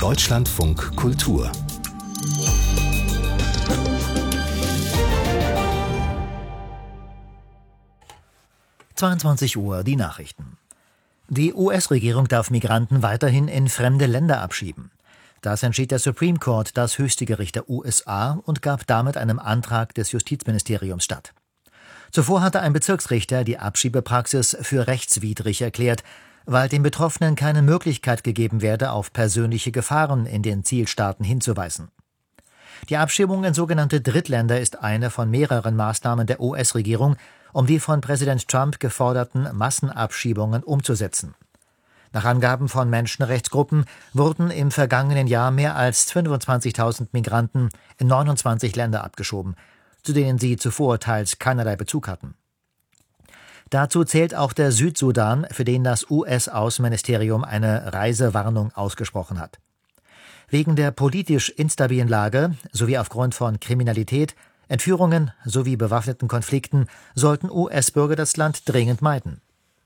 Deutschlandfunk Kultur 22 Uhr, die Nachrichten. Die US-Regierung darf Migranten weiterhin in fremde Länder abschieben. Das entschied der Supreme Court, das höchste Gericht der USA, und gab damit einem Antrag des Justizministeriums statt. Zuvor hatte ein Bezirksrichter die Abschiebepraxis für rechtswidrig erklärt, weil den Betroffenen keine Möglichkeit gegeben werde, auf persönliche Gefahren in den Zielstaaten hinzuweisen. Die Abschiebung in sogenannte Drittländer ist eine von mehreren Maßnahmen der US-Regierung, um die von Präsident Trump geforderten Massenabschiebungen umzusetzen. Nach Angaben von Menschenrechtsgruppen wurden im vergangenen Jahr mehr als 25.000 Migranten in 29 Länder abgeschoben, zu denen sie zuvor teils keinerlei Bezug hatten. Dazu zählt auch der Südsudan, für den das US-Außenministerium eine Reisewarnung ausgesprochen hat. Wegen der politisch instabilen Lage sowie aufgrund von Kriminalität, Entführungen sowie bewaffneten Konflikten sollten US-Bürger das Land dringend meiden.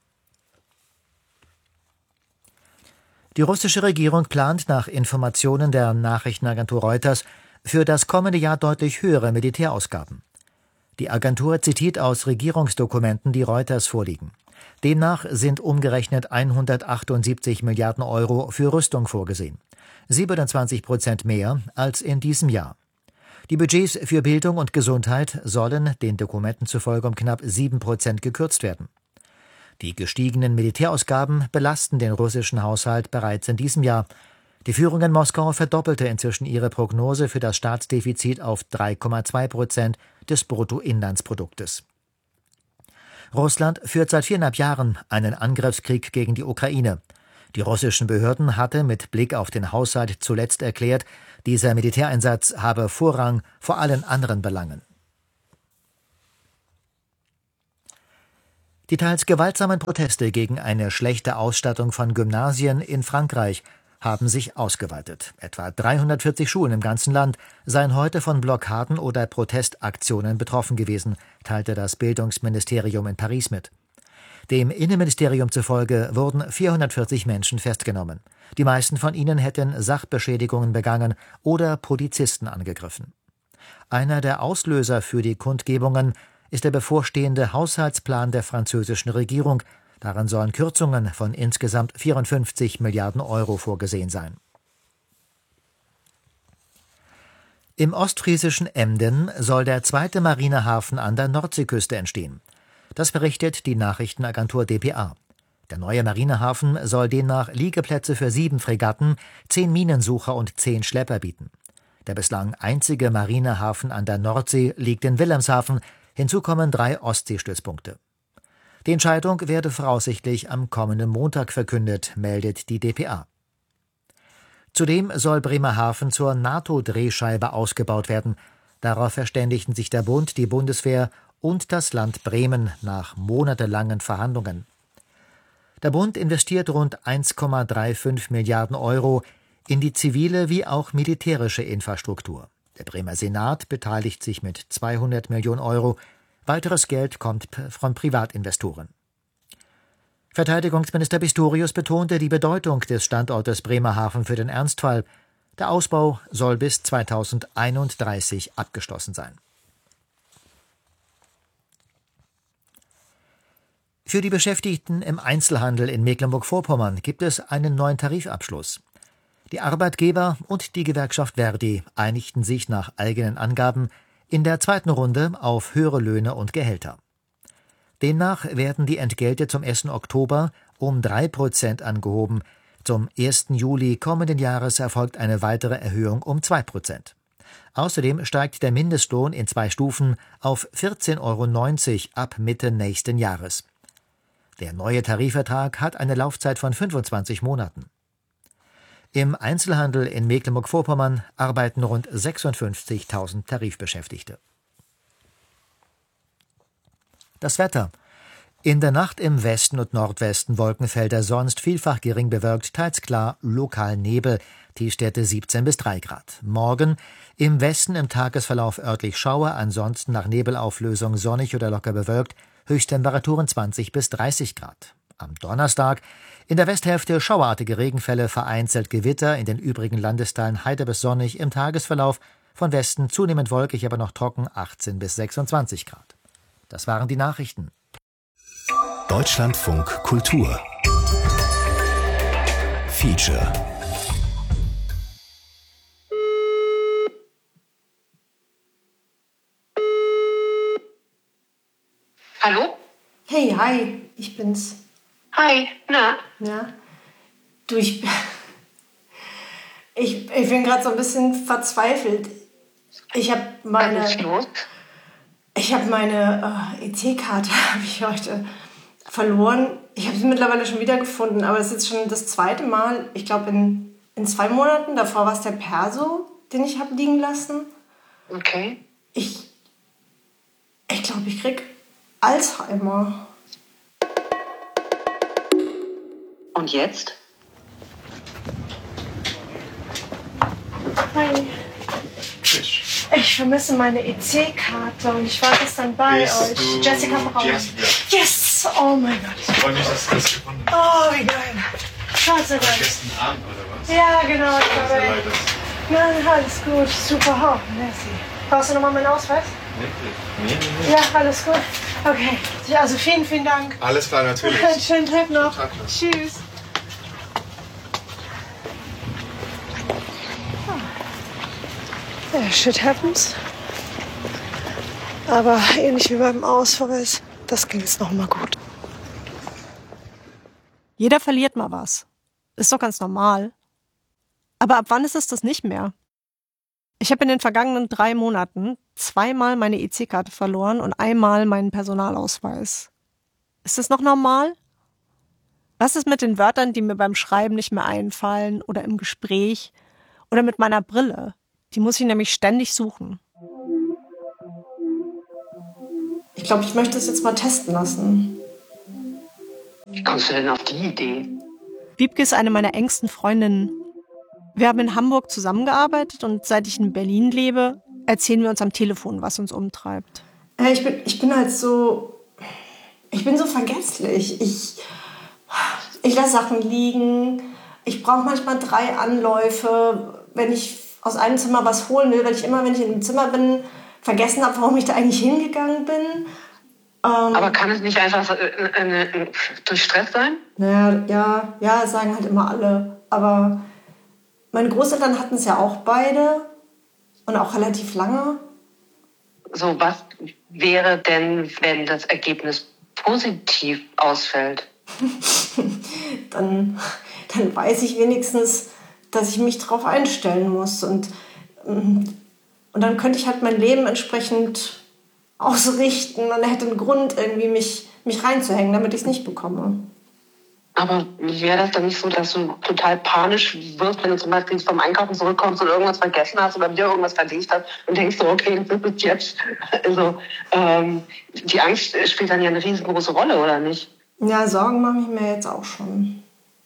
Die russische Regierung plant nach Informationen der Nachrichtenagentur Reuters für das kommende Jahr deutlich höhere Militärausgaben. Die Agentur zitiert aus Regierungsdokumenten, die Reuters vorliegen. Demnach sind umgerechnet 178 Milliarden Euro für Rüstung vorgesehen, 27% mehr als in diesem Jahr. Die Budgets für Bildung und Gesundheit sollen den Dokumenten zufolge um knapp 7% gekürzt werden. Die gestiegenen Militärausgaben belasten den russischen Haushalt bereits in diesem Jahr. Die Führung in Moskau verdoppelte inzwischen ihre Prognose für das Staatsdefizit auf 3,2% des Bruttoinlandsproduktes. Russland führt seit 4,5 Jahren einen Angriffskrieg gegen die Ukraine. Die russischen Behörden hatten mit Blick auf den Haushalt zuletzt erklärt, dieser Militäreinsatz habe Vorrang vor allen anderen Belangen. Die teils gewaltsamen Proteste gegen eine schlechte Ausstattung von Gymnasien in Frankreich haben sich ausgeweitet. Etwa 340 Schulen im ganzen Land seien heute von Blockaden oder Protestaktionen betroffen gewesen, teilte das Bildungsministerium in Paris mit. Dem Innenministerium zufolge wurden 440 Menschen festgenommen. Die meisten von ihnen hätten Sachbeschädigungen begangen oder Polizisten angegriffen. Einer der Auslöser für die Kundgebungen ist der bevorstehende Haushaltsplan der französischen Regierung. Darin sollen Kürzungen von insgesamt 54 Milliarden Euro vorgesehen sein. Im ostfriesischen Emden soll der zweite Marinehafen an der Nordseeküste entstehen. Das berichtet die Nachrichtenagentur dpa. Der neue Marinehafen soll demnach Liegeplätze für 7 Fregatten, 10 Minensucher und 10 Schlepper bieten. Der bislang einzige Marinehafen an der Nordsee liegt in Wilhelmshaven. Hinzu kommen 3 Ostseestützpunkte. Die Entscheidung werde voraussichtlich am kommenden Montag verkündet, meldet die dpa. Zudem soll Bremerhaven zur NATO-Drehscheibe ausgebaut werden. Darauf verständigten sich der Bund, die Bundeswehr und das Land Bremen nach monatelangen Verhandlungen. Der Bund investiert rund 1,35 Milliarden Euro in die zivile wie auch militärische Infrastruktur. Der Bremer Senat beteiligt sich mit 200 Millionen Euro. Weiteres Geld kommt von Privatinvestoren. Verteidigungsminister Pistorius betonte die Bedeutung des Standortes Bremerhaven für den Ernstfall. Der Ausbau soll bis 2031 abgeschlossen sein. Für die Beschäftigten im Einzelhandel in Mecklenburg-Vorpommern gibt es einen neuen Tarifabschluss. Die Arbeitgeber und die Gewerkschaft Verdi einigten sich nach eigenen Angaben in der zweiten Runde auf höhere Löhne und Gehälter. Demnach werden die Entgelte zum 1. Oktober um 3% angehoben. Zum 1. Juli kommenden Jahres erfolgt eine weitere Erhöhung um 2%. Außerdem steigt der Mindestlohn in 2 Stufen auf 14,90 € ab Mitte nächsten Jahres. Der neue Tarifvertrag hat eine Laufzeit von 25 Monaten. Im Einzelhandel in Mecklenburg-Vorpommern arbeiten rund 56.000 Tarifbeschäftigte. Das Wetter. In der Nacht im Westen und Nordwesten Wolkenfelder, sonst vielfach gering bewölkt, teils klar, lokal Nebel, Tiefstwerte 17 bis 3 Grad. Morgen im Westen im Tagesverlauf örtlich Schauer, ansonsten nach Nebelauflösung sonnig oder locker bewölkt, Höchsttemperaturen 20 bis 30 Grad. am Donnerstag. In der Westhälfte schauerartige Regenfälle, vereinzelt Gewitter, in den übrigen Landesteilen heiter bis sonnig, im Tagesverlauf von Westen zunehmend wolkig, aber noch trocken, 18 bis 26 Grad. Das waren die Nachrichten. Deutschlandfunk Kultur Feature. Hallo? Hey, hi, ich bin's. Hi, na? Ja. Du, ich bin gerade so ein bisschen verzweifelt. Ich habe meine... Was ist los? Ich habe meine EC-Karte habe ich heute verloren. Ich habe sie mittlerweile schon wieder gefunden, aber es ist jetzt schon das zweite Mal. Ich glaube, in 2 Monaten. Davor war es der Perso, den ich habe liegen lassen. Okay. Ich glaube, ich krieg Alzheimer. Und jetzt? Hi. Ich vermisse meine EC-Karte und ich war gestern bei euch. Jessica Braun. Yes! Oh mein Gott. Ich freue mich, dass du das gefunden hast. Oh, wie geil. Gott sei Dank. Gestern Abend oder was? Ja, genau. Ich war Sehr bei... leid, Nein, alles gut. Super. Oh, merci. Brauchst du nochmal meinen Ausweis? Nee. Ja, alles gut. Okay. Ja, also vielen, vielen Dank. Alles klar, natürlich. Einen schönen Tag noch. Tag noch. Tschüss. Ja, shit happens. Aber ähnlich wie beim Ausweis, das ging jetzt noch mal gut. Jeder verliert mal was. Ist doch ganz normal. Aber ab wann ist es das nicht mehr? Ich habe in den vergangenen 3 Monaten 2-mal meine EC-Karte verloren und einmal meinen Personalausweis. Ist das noch normal? Was ist mit den Wörtern, die mir beim Schreiben nicht mehr einfallen oder im Gespräch oder mit meiner Brille? Die muss ich nämlich ständig suchen. Ich glaube, ich möchte es jetzt mal testen lassen. Wie kommst du denn auf die Idee? Wiebke ist eine meiner engsten Freundinnen. Wir haben in Hamburg zusammengearbeitet und seit ich in Berlin lebe, erzählen wir uns am Telefon, was uns umtreibt. Ich bin halt so... Ich bin so vergesslich. Ich lasse Sachen liegen. Ich brauche manchmal 3 Anläufe, wenn ich aus einem Zimmer was holen will, weil ich immer, wenn ich in einem Zimmer bin, vergessen habe, warum ich da eigentlich hingegangen bin. Aber kann es nicht einfach durch Stress sein? Naja, ja, sagen halt immer alle. Aber meine Großeltern hatten es ja auch beide und auch relativ lange. So, was wäre denn, wenn das Ergebnis positiv ausfällt? Dann weiß ich wenigstens, dass ich mich darauf einstellen muss. Und dann könnte ich halt mein Leben entsprechend ausrichten und hätte einen Grund, irgendwie mich reinzuhängen, damit ich es nicht bekomme. Aber wäre das dann nicht so, dass du total panisch wirst, wenn du zum Beispiel vom Einkaufen zurückkommst und irgendwas vergessen hast oder wieder irgendwas verlegt hast und denkst so, okay, das ist jetzt. Also die Angst spielt dann ja eine riesengroße Rolle, oder nicht? Ja, Sorgen mache ich mir jetzt auch schon.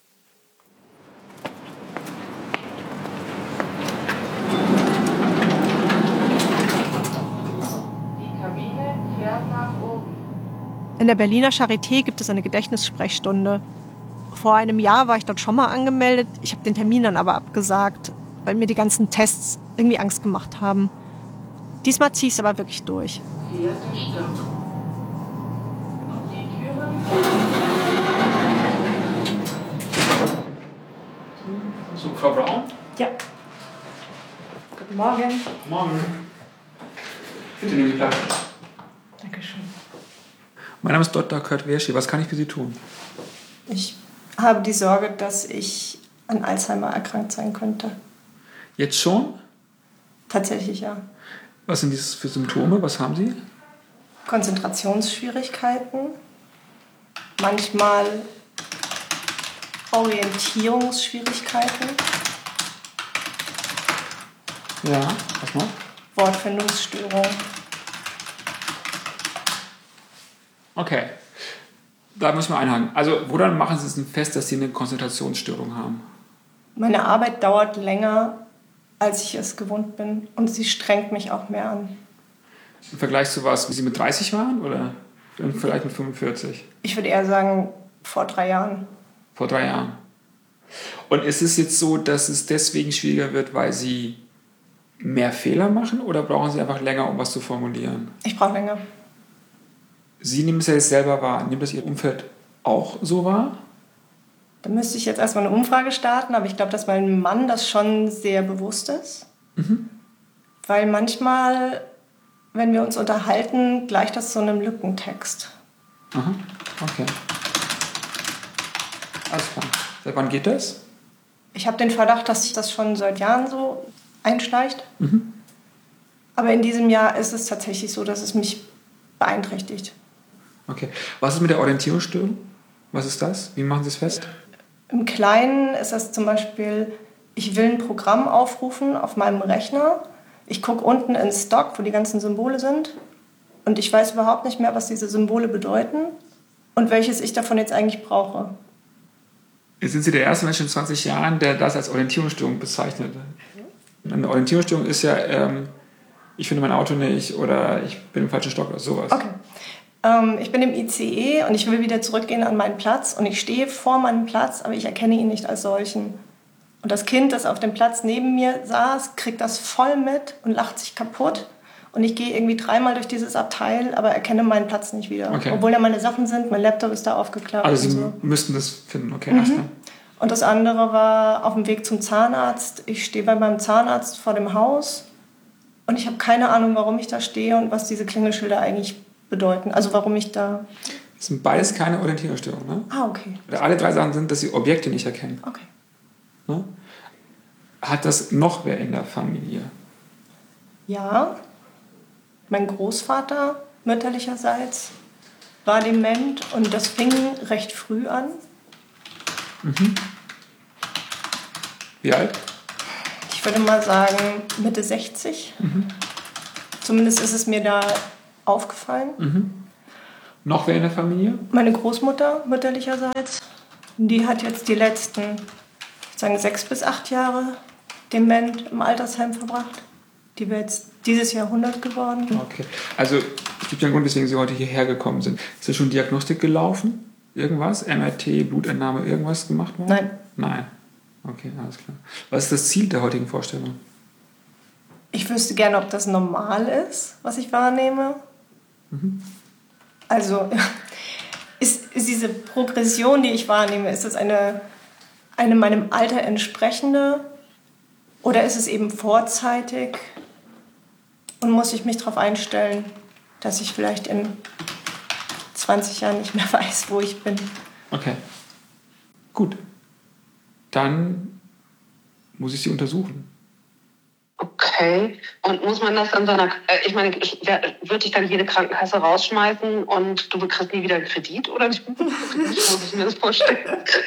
In der Berliner Charité gibt es eine Gedächtnissprechstunde. Vor einem Jahr war ich dort schon mal angemeldet. Ich habe den Termin dann aber abgesagt, weil mir die ganzen Tests irgendwie Angst gemacht haben. Diesmal ziehe ich es aber wirklich durch. So, Frau Braun? Ja. Guten Morgen. Morgen. Bitte nehmen Sie Platz. Dankeschön. Mein Name ist Dr. Kurt Werschi. Was kann ich für Sie tun? Ich habe die Sorge, dass ich an Alzheimer erkrankt sein könnte. Jetzt schon? Tatsächlich, ja. Was sind das für Symptome? Was haben Sie? Konzentrationsschwierigkeiten, manchmal Orientierungsschwierigkeiten, Ja, was noch? Wortfindungsstörung. Okay. Da müssen wir einhaken. Also, woran machen Sie es denn fest, dass Sie eine Konzentrationsstörung haben? Meine Arbeit dauert länger, als ich es gewohnt bin, und sie strengt mich auch mehr an. Im Vergleich zu was, wie Sie mit 30 waren oder vielleicht mit 45? Ich würde eher sagen Vor 3 Jahren. Vor 3 Jahren. Und ist es jetzt so, dass es deswegen schwieriger wird, weil Sie mehr Fehler machen oder brauchen Sie einfach länger, um was zu formulieren? Ich brauche länger. Sie nehmen es ja jetzt selber wahr. Nimmt das Ihr Umfeld auch so wahr? Da müsste ich jetzt erstmal eine Umfrage starten, aber ich glaube, dass mein Mann das schon sehr bewusst ist. Weil manchmal, wenn wir uns unterhalten, gleicht das zu einem Lückentext. Aha, okay. Alles klar. Seit wann geht das? Ich habe den Verdacht, dass sich das schon seit Jahren so einschleicht. Aber in diesem Jahr ist es tatsächlich so, dass es mich beeinträchtigt. Okay. Was ist mit der Orientierungsstörung? Was ist das? Wie machen Sie es fest? Im Kleinen ist das zum Beispiel, ich will ein Programm aufrufen auf meinem Rechner. Ich gucke unten in Stock, wo die ganzen Symbole sind. Und ich weiß überhaupt nicht mehr, was diese Symbole bedeuten und welches ich davon jetzt eigentlich brauche. Jetzt sind Sie der erste Mensch in 20 Jahren, der das als Orientierungsstörung bezeichnet. Eine Orientierungsstörung ist ja, ich finde mein Auto nicht oder ich bin im falschen Stock oder sowas. Okay. Ich bin im ICE und ich will wieder zurückgehen an meinen Platz und ich stehe vor meinem Platz, aber ich erkenne ihn nicht als solchen. Und das Kind, das auf dem Platz neben mir saß, kriegt das voll mit und lacht sich kaputt. Und ich gehe irgendwie 3-mal durch dieses Abteil, aber erkenne meinen Platz nicht wieder. Okay. Obwohl da meine Sachen sind, mein Laptop ist da aufgeklappt. Also und Sie so. müssten das finden, okay. Alles klar. Und das andere war auf dem Weg zum Zahnarzt. Ich stehe bei meinem Zahnarzt vor dem Haus und ich habe keine Ahnung, warum ich da stehe und was diese Klingelschilder eigentlich bedeuten. Also warum ich da... Das sind beides keine Orientierungsstörungen, ne? Ah, okay. Alle 3 Sachen sind, dass Sie Objekte nicht erkennen. Okay. Ne? Hat das noch wer in der Familie? Ja, mein Großvater mütterlicherseits war dement und das fing recht früh an. Wie alt? Ich würde mal sagen Mitte 60. Zumindest ist es mir da aufgefallen. Noch wer in der Familie? Meine Großmutter mütterlicherseits, die hat jetzt die letzten, ich sagen 6 bis 8 Jahre dement im Altersheim verbracht. Die wäre jetzt dieses Jahr 100 geworden. Okay. Also es gibt ja einen Grund, weswegen Sie heute hierher gekommen sind. Ist da schon Diagnostik gelaufen? Irgendwas? MRT, Blutentnahme, irgendwas gemacht worden? Nein. Nein. Okay, alles klar. Was ist das Ziel der heutigen Vorstellung? Ich wüsste gerne, ob das normal ist, was ich wahrnehme. Also ist diese Progression, die ich wahrnehme, ist das eine meinem Alter entsprechende oder ist es eben vorzeitig und muss ich mich darauf einstellen, dass ich vielleicht in 20 Jahren nicht mehr weiß, wo ich bin. Okay. Gut. Dann muss ich Sie untersuchen. Okay. Und muss man das dann ich meine, wird dich dann jede Krankenkasse rausschmeißen und du bekriegst nie wieder einen Kredit? Oder wie muss ich mir das vorstellen?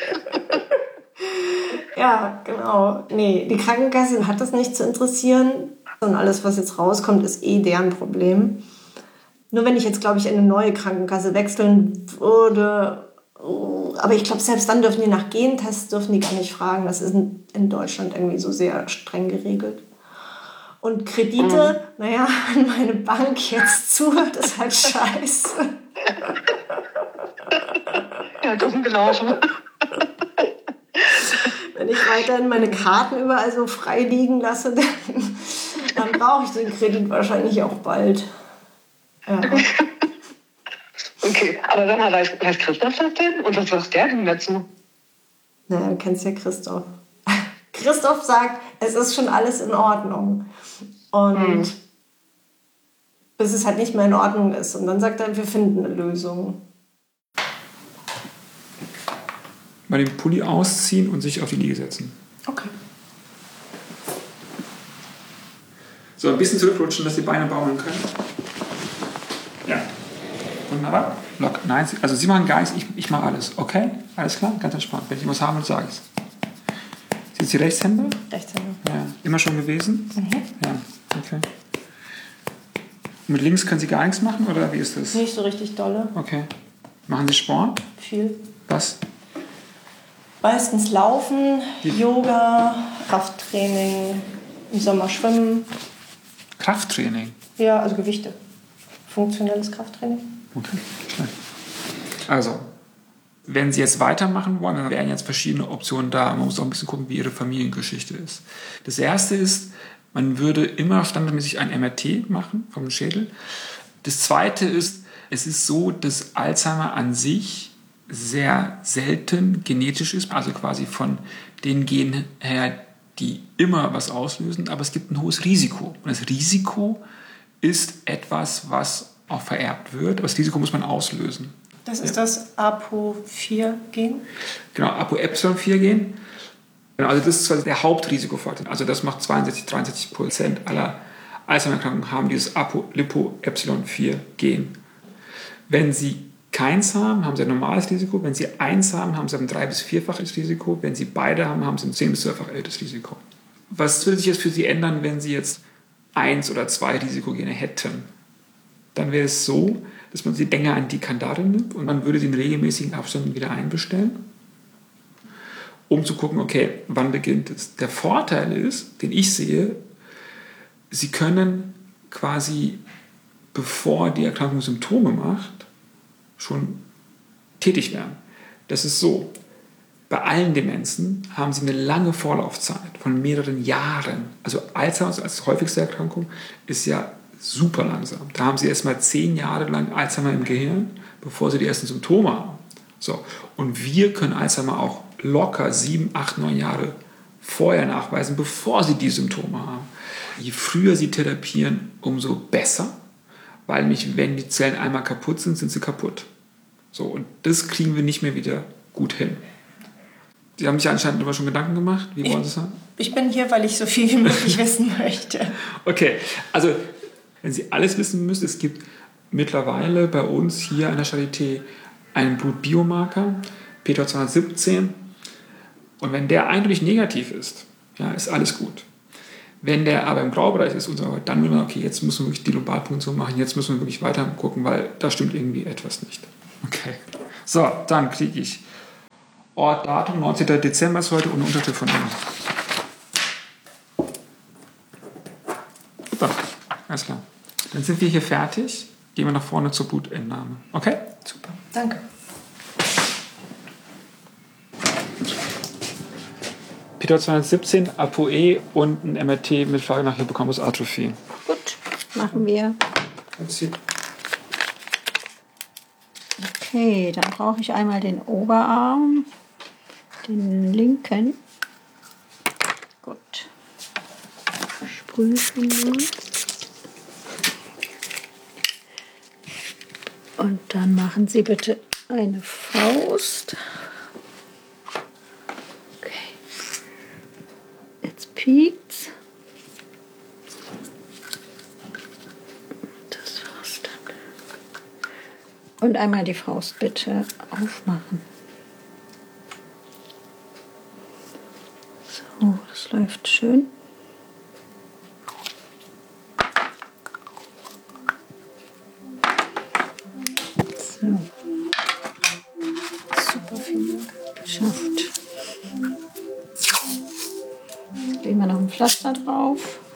Ja, genau. Nee, die Krankenkasse hat das nicht zu interessieren. Und alles, was jetzt rauskommt, ist deren Problem. Nur wenn ich jetzt, glaube ich, in eine neue Krankenkasse wechseln würde. Aber ich glaube, selbst dann dürfen die nach Gentests gar nicht fragen. Das ist in Deutschland irgendwie so sehr streng geregelt. Und Kredite, naja, wenn meine Bank jetzt zuhört, ist halt scheiße. Ja, dumm gelaufen. Wenn ich weiterhin meine Karten überall so frei liegen lasse, dann brauche ich den Kredit wahrscheinlich auch bald. Ja. Okay, aber dann weiß Christoph das denn? Und was sagt der denn dazu? Na, du kennst ja Christoph. Christoph sagt, es ist schon alles in Ordnung. Und bis es halt nicht mehr in Ordnung ist. Und dann sagt er, wir finden eine Lösung. Mal den Pulli ausziehen und sich auf die Liege setzen. Okay. So, ein bisschen zurückrutschen, dass die Beine baumeln können. Ja. Wunderbar. Lock. Nein, also Sie machen gar nichts, ich mache alles. Okay? Alles klar? Ganz entspannt. Wenn ich was haben will, sage ich es. Sind Sie Rechtshänder? Rechtshänder. Ja. Immer schon gewesen? Ja. Okay. Und mit links können Sie gar nichts machen, oder wie ist das? Nicht so richtig dolle. Okay. Machen Sie Sport? Viel. Was? Meistens Laufen, Yoga, Krafttraining, im Sommer Schwimmen. Krafttraining? Ja, also Gewichte. Funktionelles Krafttraining. Okay, schön. Also, wenn Sie jetzt weitermachen wollen, dann wären jetzt verschiedene Optionen da. Man muss auch ein bisschen gucken, wie Ihre Familiengeschichte ist. Das erste ist, man würde immer standardmäßig ein MRT machen vom Schädel. Das zweite ist, es ist so, dass Alzheimer an sich sehr selten genetisch ist, also quasi von den Genen her, die immer was auslösen, aber es gibt ein hohes Risiko. Und das Risiko ist etwas, was auch vererbt wird, aber das Risiko muss man auslösen. Das ist das APO4-Gen? Genau, ApoE4-Gen. Genau, also das ist quasi der Hauptrisikofaktor. Also das macht 62-63% aller Alzheimer-Erkrankungen haben dieses ApoE4-Gen. Wenn Sie keins haben, haben Sie ein normales Risiko. Wenn Sie eins haben, haben Sie ein 3- bis 4-faches Risiko. Wenn Sie beide haben, haben Sie ein 10- bis 12-fach älteres Risiko. Was würde sich jetzt für Sie ändern, wenn Sie jetzt 1 oder 2 Risikogene hätten? Dann wäre es so, dass man sie länger an die Kandare nimmt und man würde sie in regelmäßigen Abständen wieder einbestellen, um zu gucken, okay, wann beginnt es. Der Vorteil ist, den ich sehe, Sie können quasi, bevor die Erkrankung Symptome macht, schon tätig werden. Das ist so, bei allen Demenzen haben sie eine lange Vorlaufzeit von mehreren Jahren. Also Alzheimer als häufigste Erkrankung ist ja super langsam. Da haben sie erst mal 10 Jahre lang Alzheimer im Gehirn, bevor sie die ersten Symptome haben. So. Und wir können Alzheimer auch locker 7, 8, 9 Jahre vorher nachweisen, bevor sie die Symptome haben. Je früher sie therapieren, umso besser, weil nämlich, wenn die Zellen einmal kaputt sind, sind sie kaputt. So, und das kriegen wir nicht mehr wieder gut hin. Sie haben sich anscheinend darüber schon Gedanken gemacht. Wie wollen Sie es sagen? Ich bin hier, weil ich so viel wie möglich wissen möchte. Okay, also wenn Sie alles wissen müssen, es gibt mittlerweile bei uns hier an der Charité einen Blutbiomarker, p-Tau217. Und wenn der eindeutig negativ ist, ja, ist alles gut. Wenn der aber im Graubereich ist, dann will man, okay, jetzt müssen wir wirklich die Lumbalpunktion machen, jetzt müssen wir wirklich weiter gucken, weil da stimmt irgendwie etwas nicht. Okay, so, dann kriege ich Ort, Datum, 19. Dezember ist heute und eine Unterschrift von Ihnen. Super, alles klar. Dann sind wir hier fertig. Gehen wir nach vorne zur Blutentnahme. Okay? Super, danke. p-Tau217, ApoE und ein MRT mit Frage nach Hippocampus-Atrophie. Gut, machen wir. Okay, dann brauche ich einmal den Oberarm, den linken. Gut. Sprühe schon mal. Und dann machen Sie bitte eine Faust. Okay. Jetzt piekt's. Das war's dann. Und einmal die Faust bitte aufmachen. So, das läuft schön. So. Super, vielen Dank. Geschafft. Jetzt legen wir noch ein Pflaster drauf.